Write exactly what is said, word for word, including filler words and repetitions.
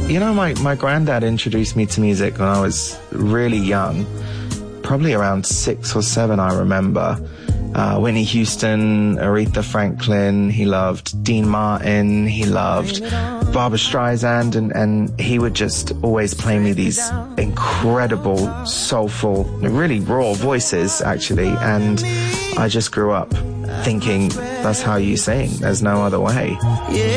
You know, my, my granddad introduced me to music when I was really young, probably around six or seven, I remember. Uh, Whitney Houston, Aretha Franklin, he loved Dean Martin, he loved Barbra Streisand, and, and he would just always play me these incredible, soulful, really raw voices, actually, and I just grew up thinking, that's how you sing, there's no other way.